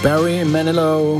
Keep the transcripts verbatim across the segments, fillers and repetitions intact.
Barry Manilow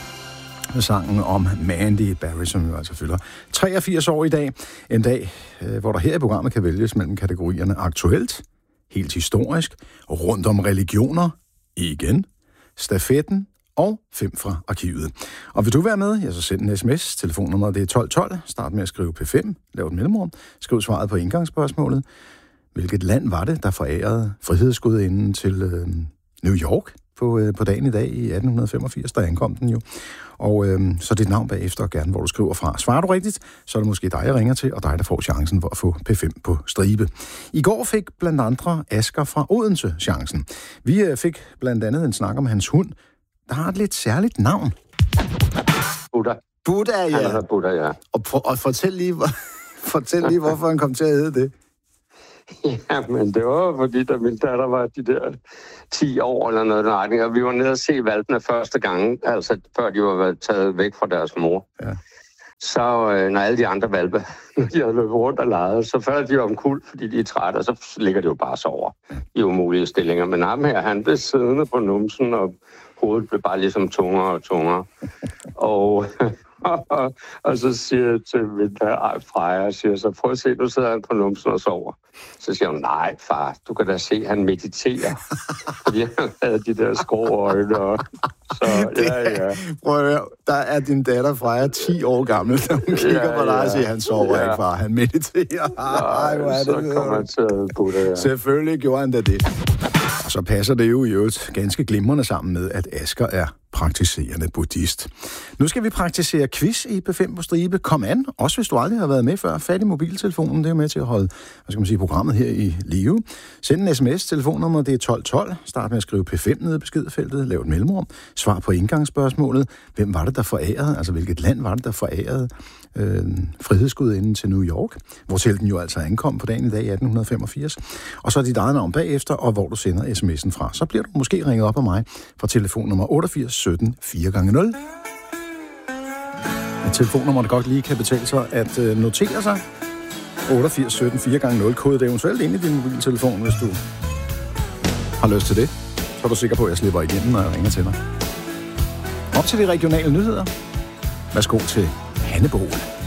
med sangen om Mandy Barry, som jo altså fylder treogfirs år i dag. En dag, hvor der her i programmet kan vælges mellem kategorierne aktuelt, helt historisk, rundt om religioner, igen, stafetten og fem fra arkivet. Og vil du være med, ja, så send en sms. Telefonnummeret det er tolv tolv. Start med at skrive P fem, lav et mellemrum, skriv svaret på indgangsspørgsmålet. Hvilket land var det, der forærede frihedsgudinden til øh, New York på, øh, på dagen i dag i atten femogfirs, der ankom den jo. Og øh, så dit navn bagefter, og gerne hvor du skriver fra. Svarer du rigtigt, så er det måske dig, jeg ringer til, og dig, der får chancen for at få P fem på stribe. I går fik blandt andre Asger fra Odense chancen. Vi øh, fik blandt andet en snak om hans hund, der har et lidt særligt navn. Buddha. Buddha, ja. Han er Buddha, ja. Og, for, og fortæl, lige, fortæl lige, hvorfor han kom til at hedde det. Ja, men det var fordi, da min datter var de der ti år eller noget der retning, og vi var nede og se valpene første gang, altså før de var taget væk fra deres mor. Ja. Så øh, når alle de andre valpe, de havde løbet rundt og leget, så falder de omkuld, fordi de er trætte, og så ligger det jo bare så over i umulige stillinger. Men ham her, han blev siddende på numsen, og hovedet blev bare ligesom tungere og tungere. og... Og, og så siger jeg til min Freja, og siger så, prøv at se, nu sidder han på numsen og sover. Så siger hun, nej far, du kan da se, han mediterer. Fordi han havde de der skrå øjne. Og, så ja, ja. Prøv at høre, der er din datter Freja ti år gammel, da hun kigger ja, på dig ja. og siger, han sover ja. ikke, far, han mediterer. Ej, hvor er det, så kommer han til at på det, ja. Selvfølgelig gjorde han da det. Og så passer det jo i øvrigt ganske glimrende sammen med, at Asger er praktiserende buddhist. Nu skal vi praktisere quiz i P fem på stribe. Kom an, også hvis du aldrig har været med før. Fat i mobiltelefonen, det er med til at holde, hvad skal man sige, programmet her i live. Send en sms, telefonnummer det er tolv tolv. Start med at skrive P fem nede i beskedfeltet, lav et mellemrum. Svar på indgangsspørgsmålet. Hvem var det, der forærede, altså hvilket land var det, der forærede øh, frihedsgudinden til New York, hvor til den jo altså ankom på dagen i dag i atten femogfirs. Og så er dit eget navn bagefter, og hvor du sender sms'en fra. Så bliver du måske ringet op af mig fra telefonnummer otteogfirs sytten fire gange nul. Et telefonnummer, der godt lige kan betale sig at øh, notere sig. otteogfirs sytten fire gange nul. Kode det eventuelt ind i din mobiltelefon, hvis du har lyst til det. Så er du sikker på, at jeg slipper igennem, når jeg ringer til dig. Op til de regionale nyheder. Værsgo til Hanne Bohl.